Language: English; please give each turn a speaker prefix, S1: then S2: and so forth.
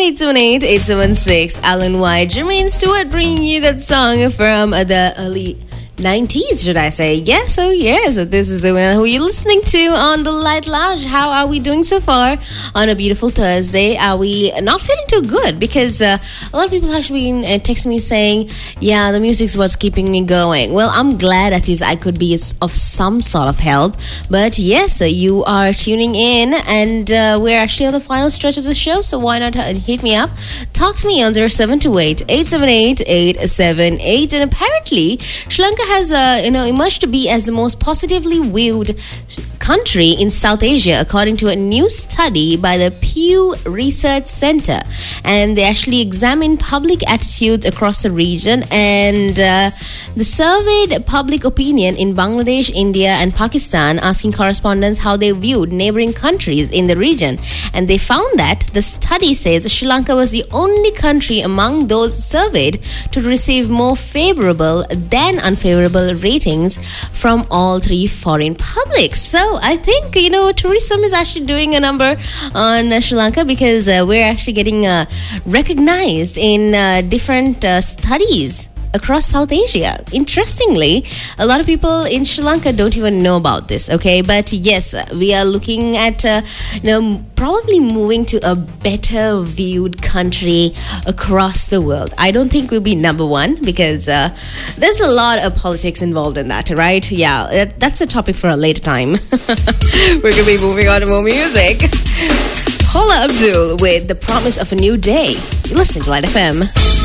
S1: 878-876. Alan White, Jermaine Stewart bringing you that song from the early 90s, should I say? Yes, oh yes. This is the one who you're listening to on the Light Lounge. How are we doing so far on a beautiful Thursday? Are we not feeling too good? Because a lot of people have been texting me saying, yeah, the music's what's keeping me going. Well, I'm glad at least I could be of some sort of help. But yes, you are tuning in and we're actually on the final stretch of the show, so why not hit me up? Talk to me on 0728-878-878. And apparently, Sri Lanka has emerged to be as the most positively viewed country in South Asia, according to a new study by the Pew Research Center. And they actually examined public attitudes across the region, and the surveyed public opinion in Bangladesh, India and Pakistan, asking correspondents how they viewed neighboring countries in the region. And they found that the study says Sri Lanka was the only country among those surveyed to receive more favorable than unfavorable ratings from all three foreign publics. So I think, tourism is actually doing a number on Sri Lanka, because we're actually getting recognized in different studies across South Asia. Interestingly, a lot of people in Sri Lanka don't even know about this, okay? But yes, we are looking at, probably moving to a better viewed country across the world. I don't think we'll be number one, because there's a lot of politics involved in that, right? Yeah, that's a topic for a later time. We're going to be moving on to more music. Paula Abdul with The Promise of a New Day. You listen to Light FM.